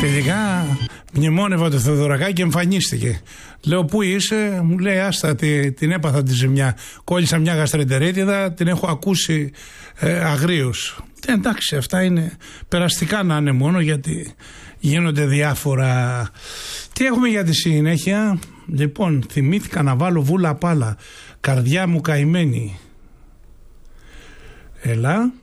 Τελικά μνημόνευα το Θεοδωρακάκη και εμφανίστηκε. Λέω, πού είσαι? Μου λέει, άστα, την έπαθα τη ζημιά. Κόλλησα μια γαστρεντερίτιδα, την έχω ακούσει αγρίως. Εντάξει, αυτά είναι περαστικά να είναι μόνο, γιατί γίνονται διάφορα. Τι έχουμε για τη συνέχεια? Λοιπόν, θυμήθηκα να βάλω Βούλα Πάλα, καρδιά μου καημένη. Έλα.